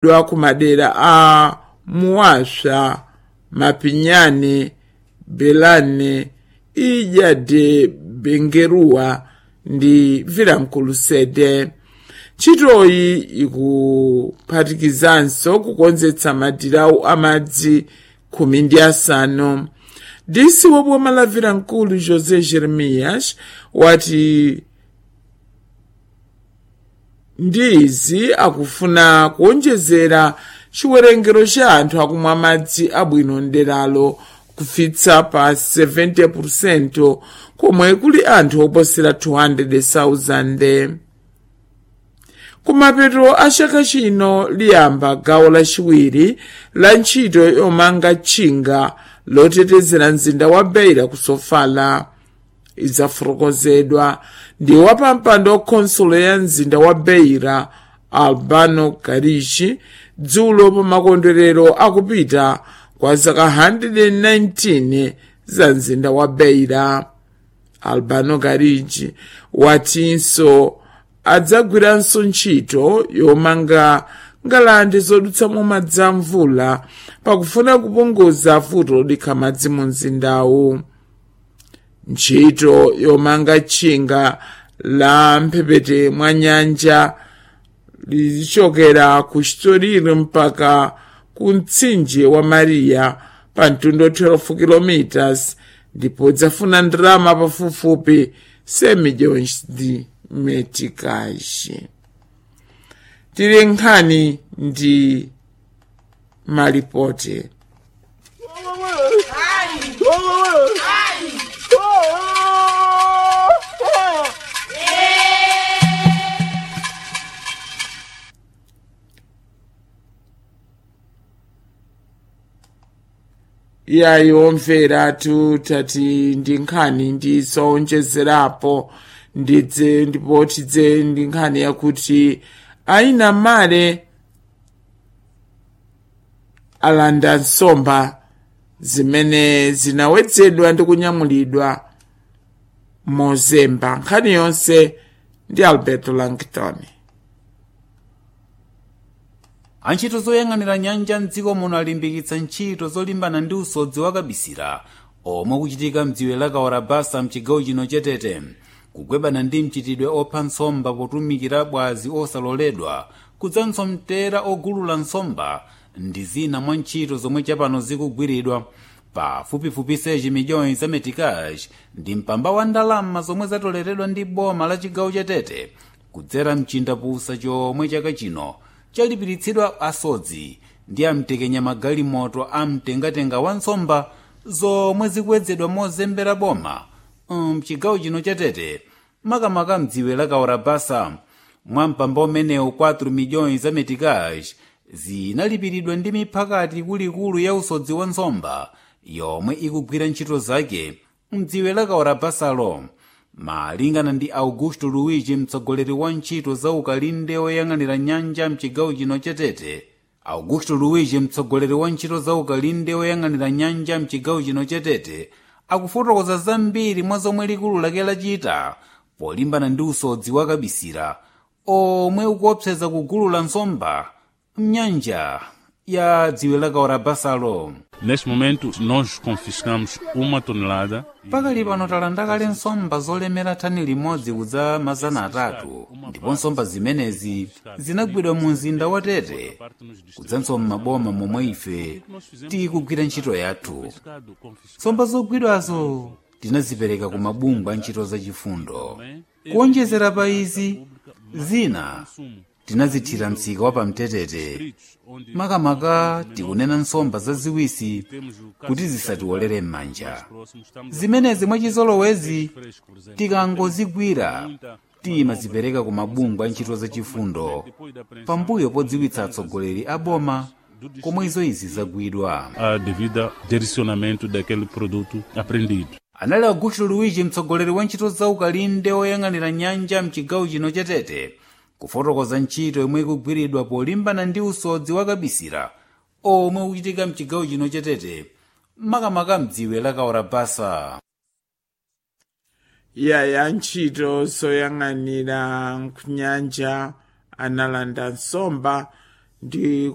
kumadera a Muasha, Mapinyane, Belane, Ilha de Benguerua ndi Vilamkulusede. Ntchitoyi ikuphatikizanso kukonzetsa madirawu amadzi 15. Disi wa boma la Vilankulu José Jeremias wati ndizi akufuna kuonjezera chiwerengero cha anthu akumwa madzi abwino nderalo kufitsa pa 70%, komwe kuli anthu oposera 200,000. Kumapeto a chaka chino liyamba gawo lachiwiri la ntchito yomanga tchinga lotetezera mzinda wa Beira ku Sofala. Idzafotokozedwa ndi wapampando wa khonsolo ya mzinda wa Beira Albano Karichi dzulo pa makondwerero akupita kwa zaka 119 za mzinda wa Beira. Albano Karichi watinso adzagwiranso ntchito yomanga ngalande zodutsamo madzi a mvula pakufuna kupunguza vuto lodikha madzi mu mzindawu. Ntchito yomanga tchinga la mphepete mwa nyanja lichokera ku Chitoriro mpaka ku mtsinje wa Maria pa mtunda 12 km ndipo idzafuna ndalama pafupifupi 100 milhões de meticais. Tili nkhani ndi malipote. Iyayo mvera tati ndi nkhani ndi zonjezerapo ndipo tidze ndi nkhani yakuti aina male alanda nsomba zimene zinawedzedwa ndi kunyamulidwa mozemba. Nkhani yonse ndi Alberto Langton. Antchito zoyang'anira nyanja mdziko muno alimbikitsa ntchito zolimbana ndi usodzi wakabisira omwe kuchitika mdziwe la Kawarabasa mchigawo chino cha Tete, kugwebana ndi mchitidwe opha nsomba potumikira bwazi osaloledwa, kudzanso mtera ogulula nsomba ndi zina mwa ntchito zomwe chapano zikugwiridwa. Pafupifupi 6 milhões za meticais ndi mpamba wa ndalama zomwe zatoleredwa ndi boma la chigawo cha Tete kudzera mchindapusa chomwe chaka chino chalipiritsidwa asodzi ndi amtekenya magalimoto amtengatenga wa nsomba zomwe zikuwedzedwa mozembera boma mchigawo chino cha Tete, makamaka mdziwe la Kawarabasa. Mwa mpamba umenewu 4 milhões za meticais zinalipiridwa ndi miphakati kulikulu ya usodzi wa nsomba yomwe ikugwira ntchito zake mdziwe la Kawarabasalo. Malingana ndi Augusto Luigi, mtsogoleri wa ntchito za ukalinde woyang'anira nyanja mchigawo chino cha Tete. Augusto Luigi, mtsogoleri wa ntchito za ukalinde woyang'anira nyanja mchigawo chino cha Tete, akufotokoza zambiri mwa zomwe likulu lake lachita polimbana ndi usodzi wakabisira omwe ukuopseza kugulula nsomba mnyanja ya dziwe la Kawarabasalo. Neste momento, nós confiscamos 1 tonelada. Pakali pano talanda kale nsomba zolemera thani limodzi kudza 300, ndipo nsomba zimenezi zinagwidwa mu mzinda wa Tete kudzanso m'maboma momwe ife tikugwira ntchito yathu. Nsomba zogwidwazo tinazipereka ku mabungwe a ntchito zachifundo. Kuonjezera pa izi, zina tinazithira msika wa pamtetete, makamaka tikunena nsomba zaziwisi kuti zisatiwolere m'manja. Zimenezi mwachizolowezi tikangozigwira timazipereka ku mabungwe a ntchito zachifundo pambuyo podziwitsa atsogoleri a boma komwe izi zagwidwa devido ao direcionamento daquele produto apreendido. Anali Augusto Luigi, mtsogoleri wa ntchito za ukalinde woyang'anira nyanja mchigawo chino cha Tete, kufotokoza ntchito yomwe ikugwiridwa polimbana ndi usodzi wakabisira omwe ukuchitika mchigawo chino cha Tete, makamaka mdziwe la Kawarabasa. Ya ntchito zoyang'anira nyanja analanda nsomba ndi